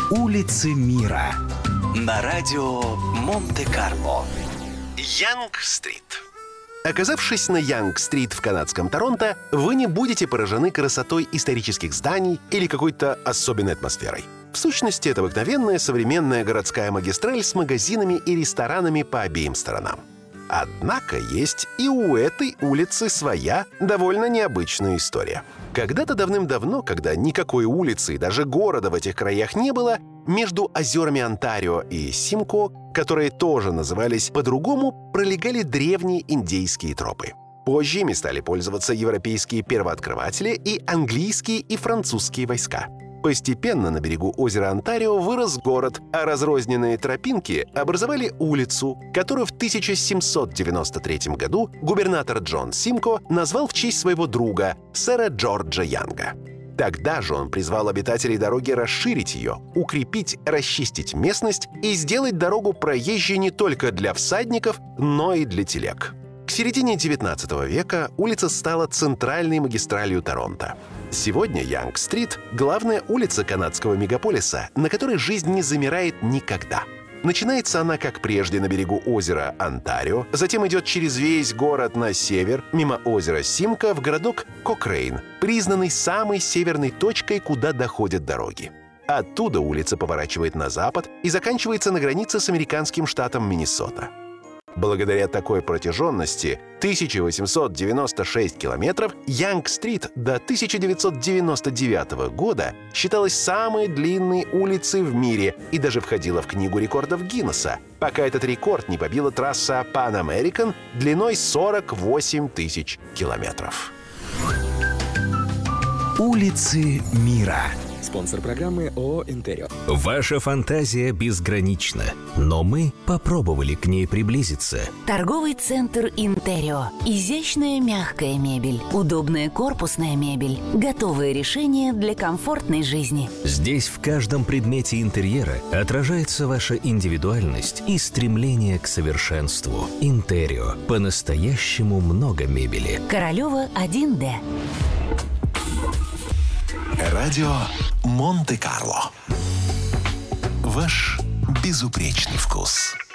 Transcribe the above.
Улицы мира. На радио Монте-Карло. Янг-стрит. Оказавшись на Янг-стрит в канадском Торонто, вы не будете поражены красотой исторических зданий или какой-то особенной атмосферой. В сущности, это обыкновенная современная городская магистраль с магазинами и ресторанами по обеим сторонам. Однако есть и у этой улицы своя довольно необычная история. Когда-то давным-давно, когда никакой улицы и даже города в этих краях не было, между озерами Онтарио и Симко, которые тоже назывались по-другому, пролегали древние индейские тропы. Позже ими стали пользоваться европейские первооткрыватели и английские и французские войска. Постепенно на берегу озера Онтарио вырос город, а разрозненные тропинки образовали улицу, которую в 1793 году губернатор Джон Симко назвал в честь своего друга, сэра Джорджа Янга. Тогда же он призвал обитателей дороги расширить ее, укрепить, расчистить местность и сделать дорогу проезжей не только для всадников, но и для телег. К середине XIX века улица стала центральной магистралью Торонто. Сегодня Янг-стрит – главная улица канадского мегаполиса, на которой жизнь не замирает никогда. Начинается она, как прежде, на берегу озера Онтарио, затем идет через весь город на север, мимо озера Симко, в городок Кокрейн, признанный самой северной точкой, куда доходят дороги. Оттуда улица поворачивает на запад и заканчивается на границе с американским штатом Миннесота. Благодаря такой протяженности 1896 километров Янг-стрит до 1999 года считалась самой длинной улицей в мире и даже входила в Книгу рекордов Гиннесса, пока этот рекорд не побила трасса Pan American длиной 48 тысяч километров. Улицы мира. Спонсор программы ООО «Интерио». Ваша фантазия безгранична, но мы попробовали к ней приблизиться. Торговый центр «Интерио». Изящная мягкая мебель, удобная корпусная мебель, готовые решения для комфортной жизни. Здесь в каждом предмете интерьера отражается ваша индивидуальность и стремление к совершенству. «Интерио». По-настоящему много мебели. Королева 1Д. Радио Монте-Карло. Ваш безупречный вкус.